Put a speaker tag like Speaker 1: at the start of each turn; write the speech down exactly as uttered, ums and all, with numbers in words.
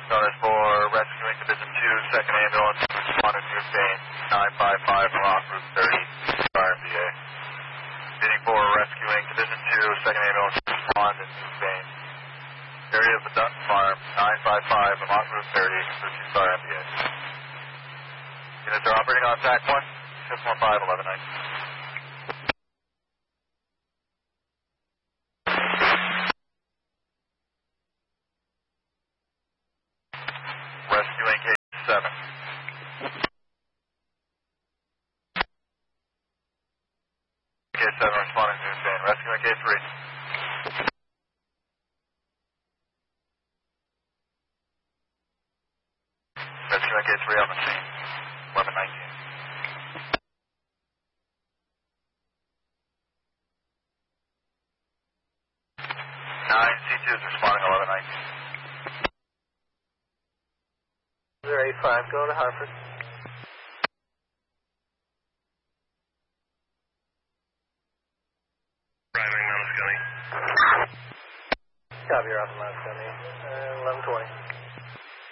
Speaker 1: Notice for rescuing Division two, second ambulance, responding to Dane, nine five five from off Route thirty, R M B A. Meeting for rescuing Division two, second ambulance, responding to Dane. Area of the Duck Farm, nine five five from off Route thirty, Route two, R M B A. Units are operating on T A C one, six one five, eleven nineteen. Rescuing case seven. Case seven responding to Dane. Rescuing case three. Rescuing case three on the scene, eleven nineteen. Nine C two is responding, eleven nineteen. zero eight five, go to Hartford.
Speaker 2: Driving Mount Scummy.
Speaker 1: Copy, you're off Mount Scummy. Uh, eleven twenty.